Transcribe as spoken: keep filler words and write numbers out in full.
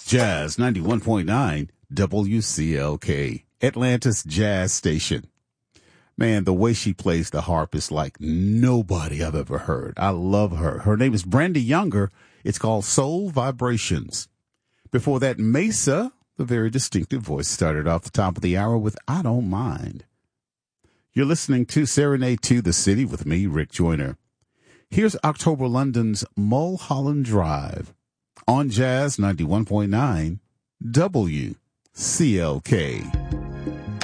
Jazz ninety-one point nine W C L K, Atlanta's jazz station. Man, the way she plays the harp is like nobody I've ever heard. I love her. Her name is Brandy Younger. It's called Soul Vibrations. Before that, Mesa, the very distinctive voice, started off the top of the hour with I Don't Mind. You're listening to Serenade to the City with me, Rick Joyner. Here's October London's Mulholland Drive on Jazz ninety-one point nine W C L K.